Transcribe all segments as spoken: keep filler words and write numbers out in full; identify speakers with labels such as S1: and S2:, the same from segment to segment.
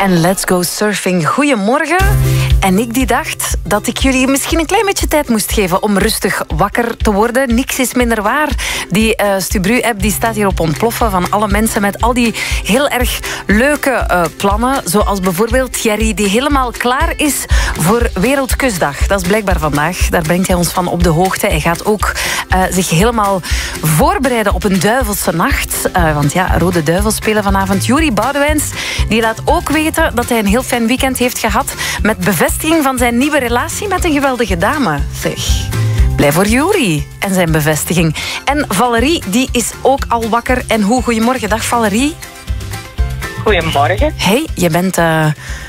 S1: en Let's Go Surfing. Goedemorgen. En ik die dacht dat ik jullie misschien een klein beetje tijd moest geven om rustig wakker te worden. Niks is minder waar. Die uh, Stubru-app die staat hier op ontploffen van alle mensen met al die heel erg leuke uh, plannen. Zoals bijvoorbeeld Thierry, die helemaal klaar is voor Wereldkusdag. Dat is blijkbaar vandaag. Daar brengt hij ons van op de hoogte. Hij gaat ook uh, zich helemaal voorbereiden op een duivelse nacht. Uh, want ja, Rode Duivels spelen vanavond. Juri Boudewijns die laat ook weten dat hij een heel fijn weekend heeft gehad met bevestiging van zijn nieuwe relatie met een geweldige dame. Zeg, blij voor Juri en zijn bevestiging. En Valerie, die is ook al wakker. En hoe? Goedemorgen. Dag Valerie.
S2: Goedemorgen.
S1: Hey, je bent uh,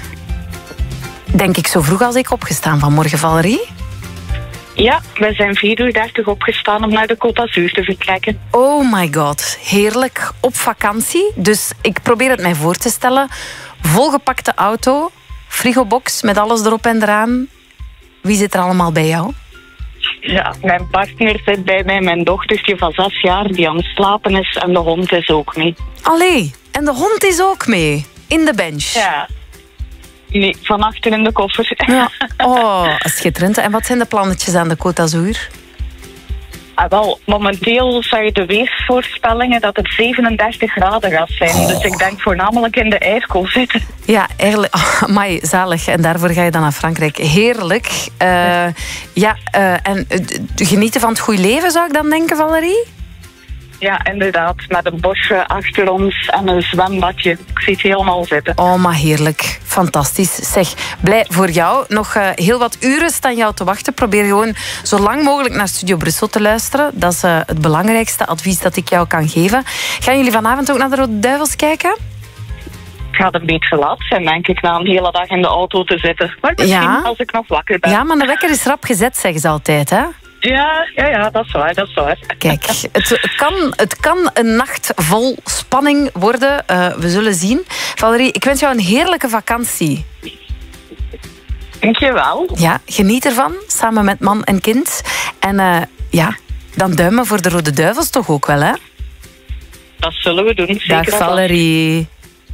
S1: denk ik zo vroeg als ik opgestaan vanmorgen, Valerie.
S2: Ja, we zijn vier uur dertig opgestaan om naar de Côte d'Azur te vertrekken.
S1: Oh my god, heerlijk. Op vakantie. Dus ik probeer het mij voor te stellen. Volgepakte auto, frigobox met alles erop en eraan. Wie zit er allemaal bij jou?
S2: Ja, mijn partner zit bij mij, mijn dochtertje van zes jaar die aan het slapen is en de hond is ook mee.
S1: Allee, en de hond is ook mee? In de bench?
S2: Ja. Nee, van achter in de koffer.
S1: Ja. Oh, schitterend. En wat zijn de plannetjes aan de Côte d'Azur?
S2: Ah, wel, momenteel zeggen de weersvoorspellingen dat het zevenendertig graden gaat zijn. Oh. Dus ik denk voornamelijk in de airco zitten.
S1: Ja, eigenlijk. Oh, amai, zalig. En daarvoor ga je dan naar Frankrijk. Heerlijk. Uh, ja, uh, en uh, genieten van het goede leven, zou ik dan denken, Valerie?
S2: Ja, inderdaad. Met een bosje achter ons en een zwembadje. Ik zie het helemaal zitten.
S1: Oh, maar heerlijk. Fantastisch. Zeg, blij voor jou. Nog uh, heel wat uren staan jou te wachten. Probeer gewoon zo lang mogelijk naar Studio Brussel te luisteren. Dat is uh, het belangrijkste advies dat ik jou kan geven. Gaan jullie vanavond ook naar de Rode Duivels kijken?
S2: Het gaat een beetje laat zijn, denk ik, na een hele dag in de auto te zitten. Maar misschien ja. als ik nog wakker ben.
S1: Ja, maar de wekker is rap gezet, zeggen ze altijd, hè?
S2: Ja, ja, ja, dat is waar, dat is waar.
S1: Kijk, het, het, kan, het kan een nacht vol spanning worden. Uh, we zullen zien. Valerie, ik wens jou een heerlijke vakantie.
S2: Dank je wel.
S1: Ja, geniet ervan, samen met man en kind. En uh, ja, dan duimen voor de Rode Duivels toch ook wel, hè?
S2: Dat zullen we doen, zeker.
S1: Dag Valerie.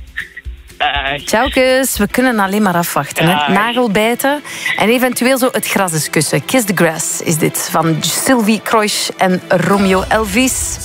S2: Uh,
S1: Ciao, kus. We kunnen alleen maar afwachten.
S2: Uh,
S1: hè. Nagelbijten en eventueel zo het gras eens kussen. Kiss the Grass is dit van Sylvie Kroijs en Romeo Elvis.